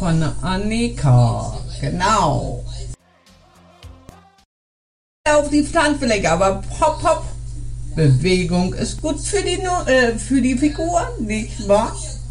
von Annika. Genau. Auf die Pflanzenfläche, aber hopp, hopp. Bewegung ist gut für die Figur, nicht wahr?